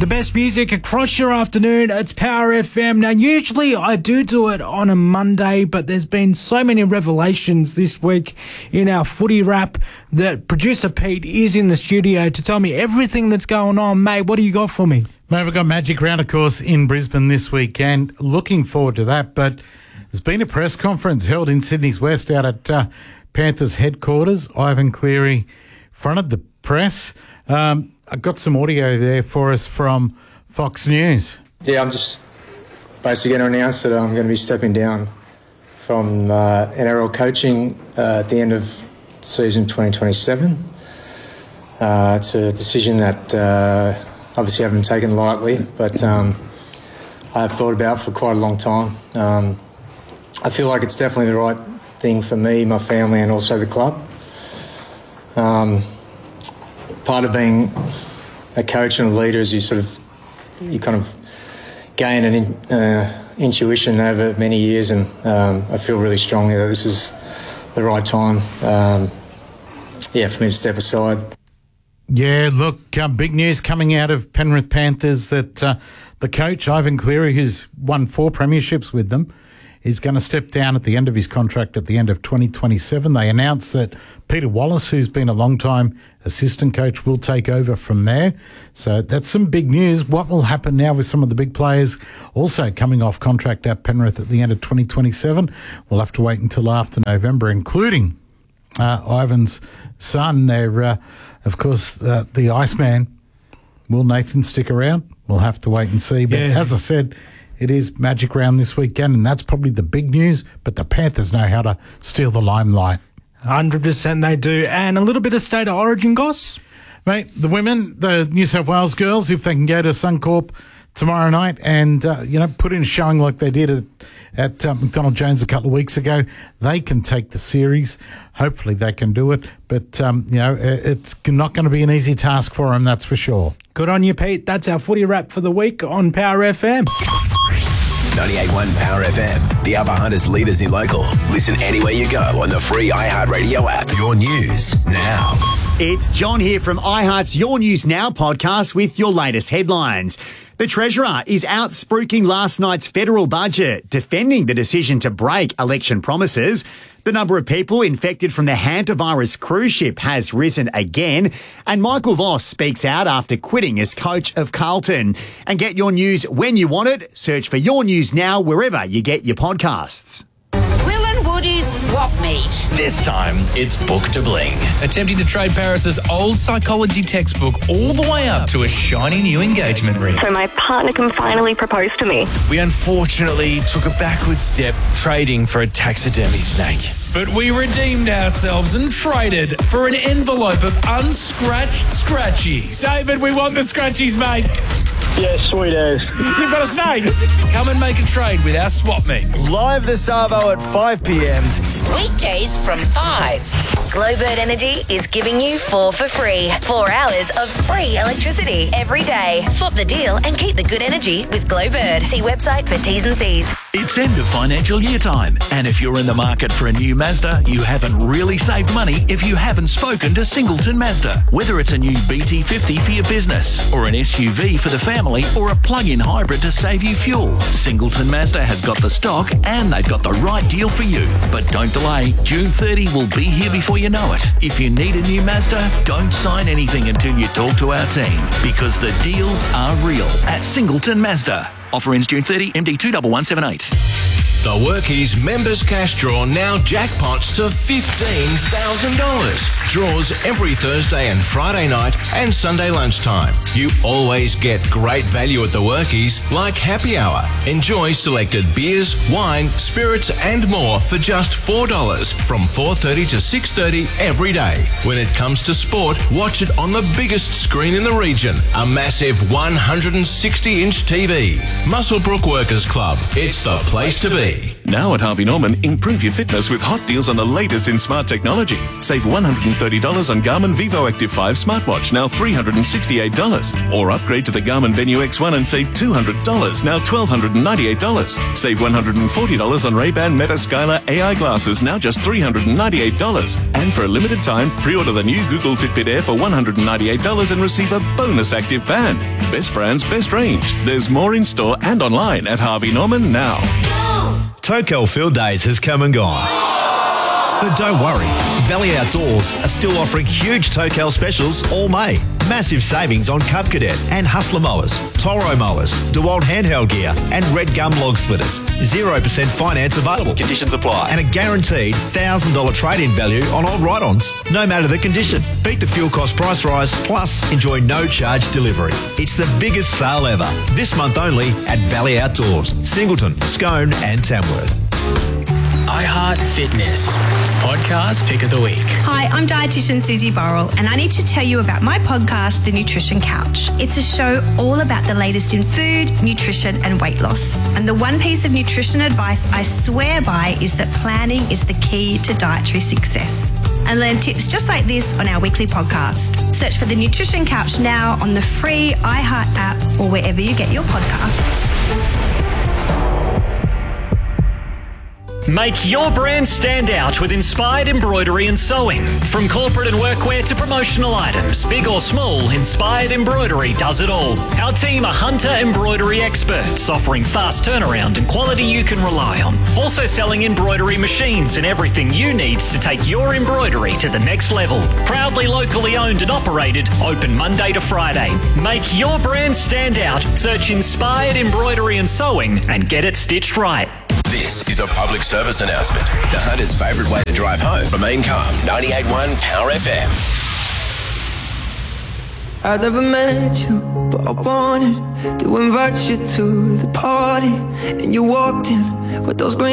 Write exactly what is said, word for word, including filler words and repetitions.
The best music across your afternoon. It's Power F M. Now, usually I do do it on a Monday, but there's been so many revelations this week in our footy wrap that producer Pete is in the studio to tell me everything that's going on. Mate, what do you got for me? Mate, we've got Magic Round, of course, in Brisbane this weekend. Looking forward to that, but there's been a press conference held in Sydney's West out at uh, Panthers headquarters. Ivan Cleary fronted the press. Um, I've got some audio there for us from Fox News. Yeah, I'm just basically going to announce that I'm going to be stepping down from uh, N R L coaching uh, at the end of season twenty twenty-seven. Uh, it's a decision that uh, obviously I haven't taken lightly, but um, I've thought about for quite a long time. Um, I feel like it's definitely the right thing for me, my family, and also the club. Um, part of being a coach and a leader is you sort of, you kind of gain an in, uh, intuition over many years, and um, I feel really strongly that this is the right time, um, yeah, for me to step aside. Yeah, look, uh, big news coming out of Penrith Panthers that uh, the coach, Ivan Cleary, who's won four premierships with them, is going to step down at the end of his contract at the end of twenty twenty-seven. They announced that Peter Wallace, who's been a long-time assistant coach, will take over from there. So that's some big news. What will happen now with some of the big players also coming off contract at Penrith at the end of twenty twenty-seven? We'll have to wait until after November, including uh, Ivan's son. There, uh, of course, uh, the Iceman. Will Nathan stick around? We'll have to wait and see. But Yeah. as I said, it is Magic Round this weekend, and that's probably the big news, but the Panthers know how to steal the limelight. one hundred percent they do. And a little bit of State of Origin, Goss. Mate, the women, the New South Wales girls, if they can go to Suncorp tomorrow night and, uh, you know, put in a showing like they did at, at uh, McDonald Jones a couple of weeks ago, they can take the series. Hopefully they can do it. But, um, you know, it's not going to be an easy task for them, that's for sure. Good on you, Pete. That's our footy wrap for the week on Power F M. ninety-eight point one Power F M, the other Hunters leaders in local. Listen anywhere you go on the free iHeartRadio app. Your news now. It's John here from iHeart's Your News Now podcast with your latest headlines. The Treasurer is out spruiking last night's federal budget, defending the decision to break election promises. The number of people infected from the hantavirus cruise ship has risen again, and Michael Voss speaks out after quitting as coach of Carlton. And get your news when you want it. Search for Your News Now wherever you get your podcasts. Will and Woody's Swap Meet. This time, it's Book to Bling, attempting to trade Paris's old psychology textbook all the way up to a shiny new engagement ring. So my partner can finally propose to me. We unfortunately took a backward step, trading for a taxidermy snake. But we redeemed ourselves and traded for an envelope of unscratched scratchies. David, we want the scratchies, mate. Yeah, sweet as. You've got a snake. Come and make a trade with our Swap Meet. Live this Arvo at five p.m. Weekdays from five. Glowbird Energy is giving you four for free. Four hours of free electricity every day. Swap the deal and keep the good energy with Glowbird. See website for T's and C's. It's end of financial year time, and if you're in the market for a new Mazda, you haven't really saved money if you haven't spoken to Singleton Mazda. Whether it's a new B T fifty for your business, or an S U V for the family, or a plug-in hybrid to save you fuel, Singleton Mazda has got the stock and they've got the right deal for you. But don't delay, June thirtieth will be here before you know it. If you need a new Mazda, don't sign anything until you talk to our team, because the deals are real at Singleton Mazda. Offer ends June thirtieth, M D two one one seven eight. The Workies Members Cash Draw now jackpots to fifteen thousand dollars. Draws every Thursday and Friday night and Sunday lunchtime. You always get great value at the Workies, like happy hour. Enjoy selected beers, wine, spirits and more for just four dollars from four thirty to six thirty every day. When it comes to sport, watch it on the biggest screen in the region, a massive one hundred sixty inch T V. Muswellbrook Workers Club. It's the place to be. free. Now at Harvey Norman, improve your fitness with hot deals on the latest in smart technology. Save one hundred thirty dollars on Garmin Vivo Active five smartwatch, now three hundred sixty-eight dollars. Or upgrade to the Garmin Venue X one and save two hundred dollars, now one thousand two hundred ninety-eight dollars. Save one hundred forty dollars on Ray-Ban Meta Skylar A I glasses, now just three hundred ninety-eight dollars. And for a limited time, pre-order the new Google Fitbit Air for one hundred ninety-eight dollars and receive a bonus active band. Best brands, best range. There's more in store and online at Harvey Norman now. Tokel Field Days has come and gone. But don't worry, Valley Outdoors are still offering huge Tokel specials all May. Massive savings on Cub Cadet and Hustler mowers, Toro mowers, DeWalt handheld gear and Red Gum log splitters. zero percent finance available. Conditions apply. And a guaranteed one thousand dollars trade-in value on old ride-ons, no matter the condition. Beat the fuel cost price rise, plus enjoy no charge delivery. It's the biggest sale ever. This month only at Valley Outdoors, Singleton, Scone and Tamworth. iHeart Fitness podcast pick of the week. Hi, I'm dietitian Susie Burrell, and I need to tell you about my podcast, The Nutrition Couch. It's a show all about the latest in food, nutrition, and weight loss. And the one piece of nutrition advice I swear by is that planning is the key to dietary success. And learn tips just like this on our weekly podcast. Search for The Nutrition Couch now on the free iHeart app or wherever you get your podcasts. Make your brand stand out with inspired embroidery and sewing. From corporate and workwear to promotional items, big or small, Inspired Embroidery does it all. Our team are Hunter embroidery experts, offering fast turnaround and quality you can rely on. Also selling embroidery machines and everything you need to take your embroidery to the next level. Proudly locally owned and operated, open Monday to Friday. Make your brand stand out. Search Inspired Embroidery and Sewing and get it stitched right. This is a public service announcement. The Hunter's favourite way to drive home from Aincome ninety-eight point one Power F M. I never met you, but I wanted to invite you to the party. And you walked in with those green